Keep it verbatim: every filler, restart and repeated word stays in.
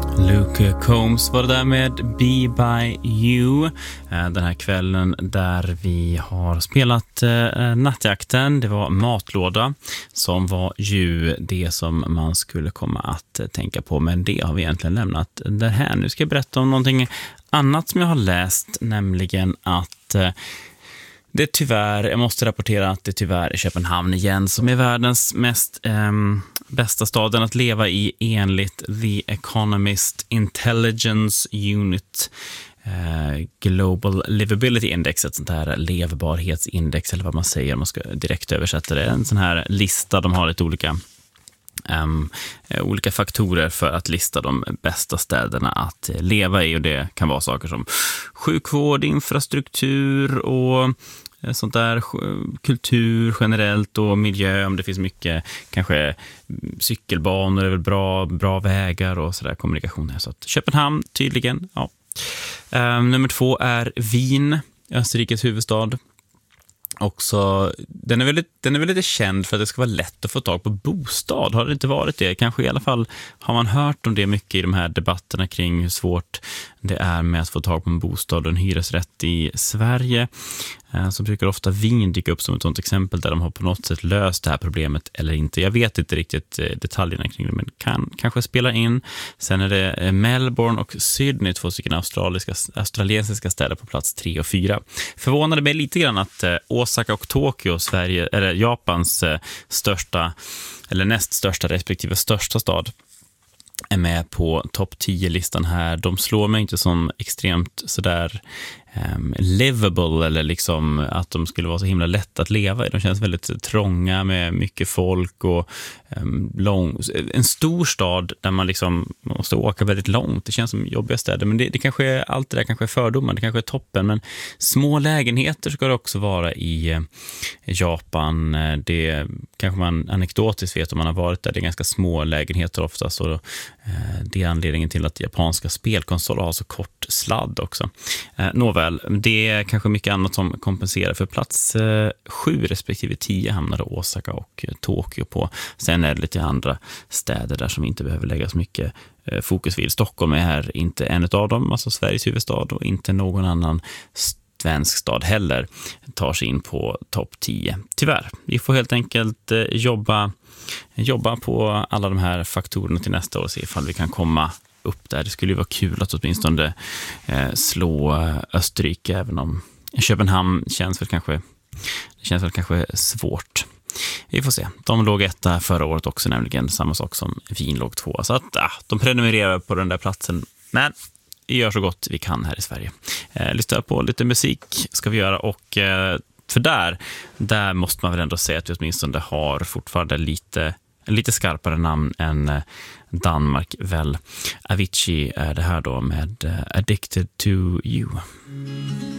Luke Combs var det där med Be By You. Den här kvällen där vi har spelat eh, Nattjakten. Det var Matlåda som var ju det som man skulle komma att tänka på. Men det har vi egentligen lämnat det här. Nu ska jag berätta om någonting annat som jag har läst. Nämligen att eh, det tyvärr, jag måste rapportera att det tyvärr är Köpenhamn igen som är världens mest eh, bästa staden att leva i enligt The Economist Intelligence Unit eh, Global Livability Index, ett sånt här levbarhetsindex eller vad man säger om man ska direkt översätta det. En sån här lista, de har lite olika Um, olika faktorer för att lista de bästa städerna att leva i, och det kan vara saker som sjukvård, infrastruktur och sånt där, kultur generellt och miljö, om det finns mycket, kanske cykelbanor är väl bra, bra vägar och sådär, kommunikationer. Så att Köpenhamn tydligen, ja. Um, nummer två är Wien, Österrikes huvudstad. Också, den är väldigt, den är väldigt lite känd för att det ska vara lätt att få tag på bostad. Har det inte varit det? Kanske i alla fall har man hört om det mycket i de här debatterna kring hur svårt det är med att få tag på en bostad och en hyresrätt i Sverige. Så brukar ofta Wien dyka upp som ett sådant exempel där de har på något sätt löst det här problemet eller inte. Jag vet inte riktigt detaljerna kring det, men kan kanske spela in. Sen är det Melbourne och Sydney, två stycken australiska, australiensiska städer på plats tre och fyra. Förvånade mig lite grann att Osaka och Tokyo, Sverige, eller Japans största eller näst största respektive största stad, är med på topp tio-listan här. De slår mig inte som extremt sådär um, livable, eller liksom att de skulle vara så himla lätt att leva i. De känns väldigt trånga med mycket folk och um, lång, en stor stad där man liksom måste åka väldigt långt. Det känns som jobbiga städer, men det, det kanske är, allt det där kanske är fördomar, det kanske är toppen, men små lägenheter ska det också vara i uh, Japan. Det kanske man anekdotiskt vet om man har varit där. Det är ganska små lägenheter ofta, så uh, det är anledningen till att japanska spelkonsoler har så kort sladd också. Uh, nåväl, det är kanske mycket annat som kompenserar. För plats uh, sju respektive tio hamnade Osaka och uh, Tokyo på. Sen är det lite andra städer där som inte behöver läggas mycket uh, fokus vid. Stockholm är här inte en av dem, alltså Sveriges huvudstad, och inte någon annan svensk stad heller tar sig in på topp tio. Tyvärr, vi får helt enkelt uh, jobba jobba på alla de här faktorerna till nästa år och se ifall vi kan komma upp där. Det skulle ju vara kul att åtminstone eh, slå Österrike, även om Köpenhamn känns väl kanske det känns väl kanske svårt. Vi får se. De låg etta förra året också, nämligen samma sak som Wien låg två. Så att ah, de prenumererar på den där platsen. Men vi gör så gott vi kan här i Sverige. Eh, lyssna på lite musik ska vi göra, och eh, för där, där måste man väl ändå säga att vi åtminstone har fortfarande lite, lite skarpare namn än Danmark väl. Avicii är det här då med Addicted to You.